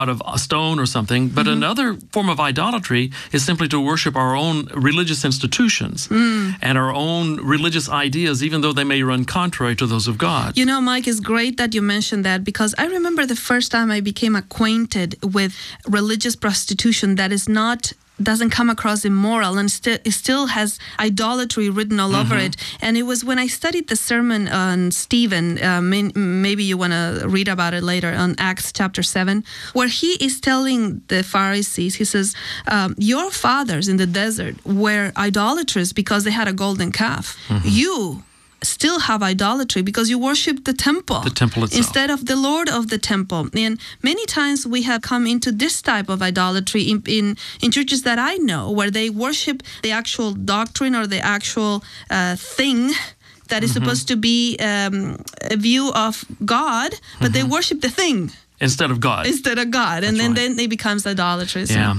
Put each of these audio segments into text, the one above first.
out of a stone or something, but another form of idolatry is simply to worship our own religious institutions and our own religious ideas, even though they may run contrary to those of God. You know, Mike, it's great that you mentioned that, because I remember the first time I became acquainted with religious prostitution that doesn't come across immoral and it still has idolatry written all over it. And it was when I studied the sermon on Stephen, maybe you want to read about it later, on Acts chapter 7, where he is telling the Pharisees, he says, your fathers in the desert were idolaters because they had a golden calf. You still have idolatry because you worship the temple itself, instead of the Lord of the temple. And many times we have come into this type of idolatry in churches that I know, where they worship the actual doctrine or the actual thing that is supposed to be a view of God, but they worship the thing instead of God. And then it becomes idolatry. Yeah.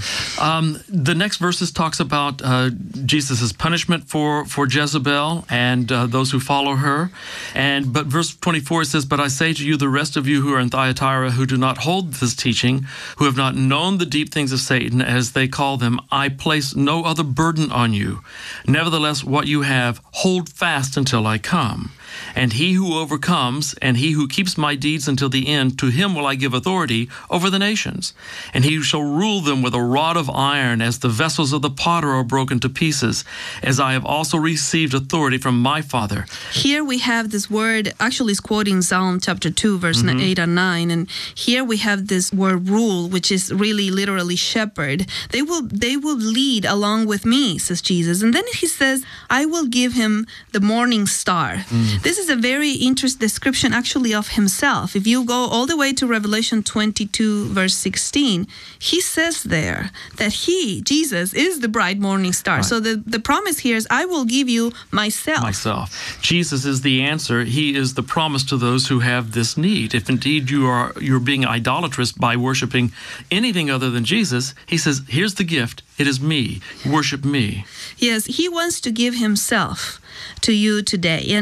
The next verses talks about Jesus' punishment for Jezebel and those who follow her. But verse 24 says, but I say to you, the rest of you who are in Thyatira, who do not hold this teaching, who have not known the deep things of Satan, as they call them, I place no other burden on you. Nevertheless, what you have, hold fast until I come. And he who overcomes, and he who keeps my deeds until the end, to him will I give authority over the nations. And he shall rule them with a rod of iron, as the vessels of the potter are broken to pieces, as I have also received authority from my Father. Here we have this word, actually it's quoting Psalm chapter 2, verse 8 and 9. And here we have this word rule, which is really literally shepherd. They will lead along with me, says Jesus. And then he says, I will give him the morning star. This is a very interesting description actually of himself. If you go all the way to Revelation 22, verse 16, he says there that Jesus, is the bright morning star. Right. So the promise here is, I will give you myself. Jesus is the answer. He is the promise to those who have this need. If indeed you're being idolatrous by worshiping anything other than Jesus, he says, here's the gift. It is me. Worship me. Yes, he wants to give himself to you today.